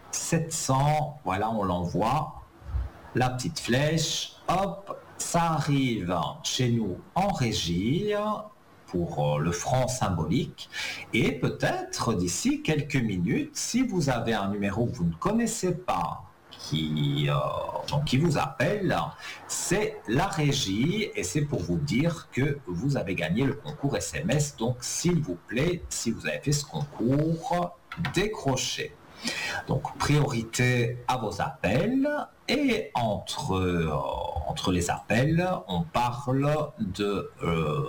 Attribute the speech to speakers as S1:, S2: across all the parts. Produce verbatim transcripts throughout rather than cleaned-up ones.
S1: sept cents, voilà, on l'envoie, la petite flèche, hop, ça arrive chez nous en régie pour le franc symbolique et peut-être d'ici quelques minutes, si vous avez un numéro que vous ne connaissez pas, qui, euh, donc qui vous appelle, c'est la régie et c'est pour vous dire que vous avez gagné le concours S M S. Donc s'il vous plaît, si vous avez fait ce concours, décrochez. Donc priorité à vos appels et entre, euh, entre les appels, on parle de euh,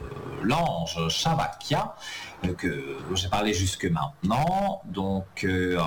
S1: l'ange Shavakia que j'ai parlé jusque maintenant. Donc euh,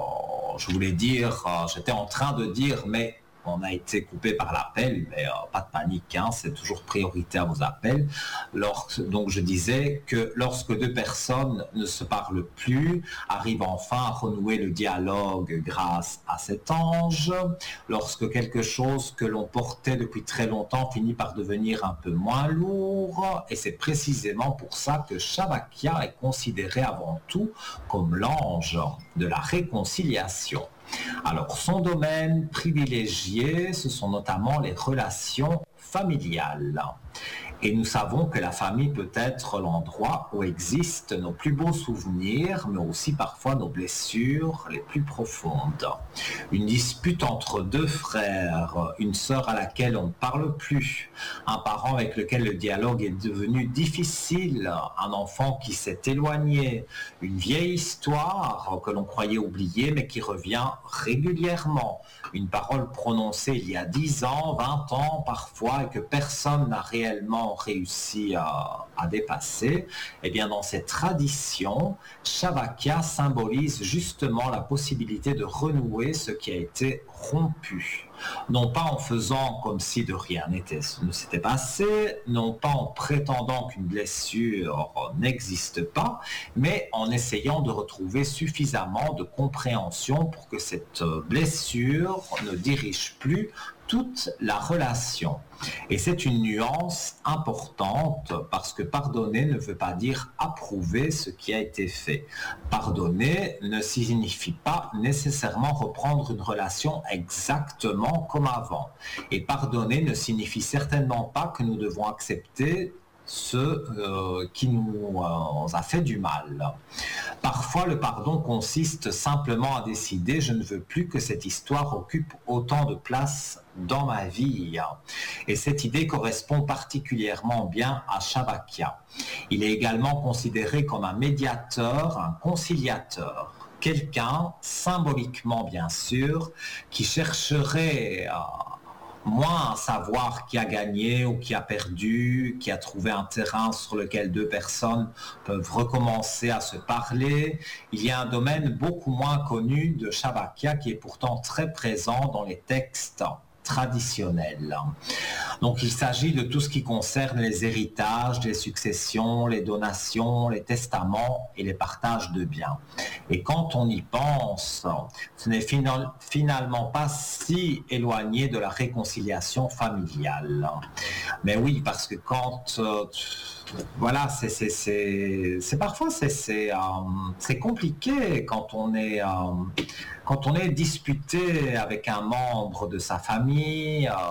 S1: je voulais dire, j'étais en train de dire, mais on a été coupé par l'appel, mais euh, pas de panique, hein, c'est toujours priorité à vos appels. Lorsque, donc je disais que lorsque deux personnes ne se parlent plus, arrivent enfin à renouer le dialogue grâce à cet ange, lorsque quelque chose que l'on portait depuis très longtemps finit par devenir un peu moins lourd, et c'est précisément pour ça que Shavakia est considéré avant tout comme l'ange de la réconciliation. Alors, son domaine privilégié, ce sont notamment les relations familiales. Et nous savons que la famille peut être l'endroit où existent nos plus beaux souvenirs, mais aussi parfois nos blessures les plus profondes. Une dispute entre deux frères, une sœur à laquelle on ne parle plus, un parent avec lequel le dialogue est devenu difficile, un enfant qui s'est éloigné, une vieille histoire que l'on croyait oubliée mais qui revient régulièrement, une parole prononcée il y a dix ans, vingt ans parfois et que personne n'a réellement réussi à, à dépasser. Eh bien, dans cette tradition, Shavakia symbolise justement la possibilité de renouer ce qui a été rompu. Non pas en faisant comme si de rien n'était, ne s'était passé, non pas en prétendant qu'une blessure n'existe pas, mais en essayant de retrouver suffisamment de compréhension pour que cette blessure ne dirige plus toute la relation. Et c'est une nuance importante parce que pardonner ne veut pas dire approuver ce qui a été fait. Pardonner ne signifie pas nécessairement reprendre une relation exactement comme avant. Et pardonner ne signifie certainement pas que nous devons accepter ce euh, qui nous euh, a fait du mal. Parfois, le pardon consiste simplement à décider « je ne veux plus que cette histoire occupe autant de place dans ma vie ». Et cette idée correspond particulièrement bien à Shavakia. Il est également considéré comme un médiateur, un conciliateur. Quelqu'un, symboliquement bien sûr, qui chercherait à moins à savoir qui a gagné ou qui a perdu, qui a trouvé un terrain sur lequel deux personnes peuvent recommencer à se parler. Il y a un domaine beaucoup moins connu de Shavakia qui est pourtant très présent dans les textes traditionnels. Donc il s'agit de tout ce qui concerne les héritages, les successions, les donations, les testaments et les partages de biens. Et quand on y pense, ce n'est final, finalement pas si éloigné de la réconciliation familiale. Mais oui, parce que quand... Euh, voilà, c'est, c'est, c'est, c'est parfois c'est, c'est, euh, c'est compliqué quand on est... Euh, Quand on est disputé avec un membre de sa famille, euh,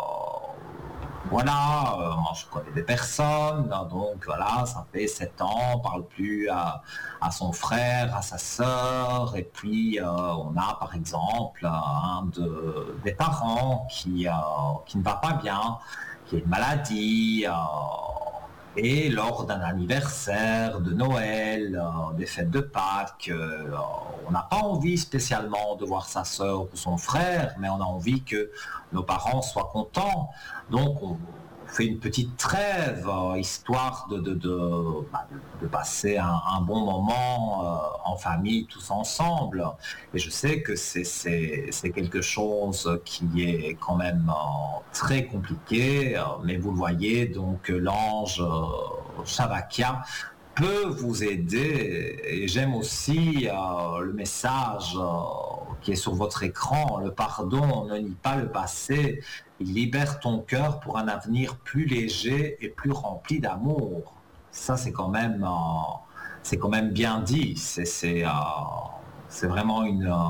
S1: voilà, euh, moi je connais des personnes, donc voilà, ça fait sept ans, on ne parle plus à, à son frère, à sa sœur, et puis euh, on a par exemple un de, des parents qui, euh, qui ne va pas bien, qui a une maladie, euh, et lors d'un anniversaire, de Noël, euh, des fêtes de Pâques, euh, on n'a pas envie spécialement de voir sa sœur ou son frère, mais on a envie que nos parents soient contents. Donc on fait une petite trêve, euh, histoire de, de, de, bah, de, de passer un, un bon moment euh, en famille, tous ensemble. Et je sais que c'est, c'est, c'est quelque chose qui est quand même euh, très compliqué, euh, mais vous le voyez, donc l'ange euh, Shavakia peut vous aider. Et j'aime aussi euh, le message euh, qui est sur votre écran. Le pardon ne nie pas le passé, il libère ton cœur pour un avenir plus léger et plus rempli d'amour. Ça, c'est quand même, euh, c'est quand même bien dit. C'est, c'est, euh, c'est vraiment une... Euh,